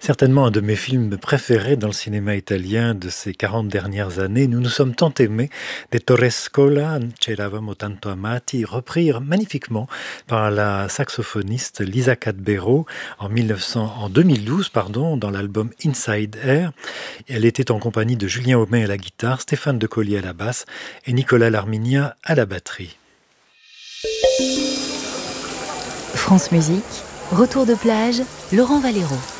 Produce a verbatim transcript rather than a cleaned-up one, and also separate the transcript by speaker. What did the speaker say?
Speaker 1: Certainement un de mes films préférés dans le cinéma italien de ces quarante dernières années. Nous nous sommes tant aimés des Torre Scola, C'eravamo tanto amati, repris magnifiquement par la saxophoniste Lisa Cadbero en, mille neuf cents, en deux mille douze pardon, dans l'album Inside Air. Elle était en compagnie de Julien Aumet à la guitare, Stéphane De Collier à la basse et Nicolas Larminia à la batterie.
Speaker 2: France Musique, retour de plage, Laurent Valero.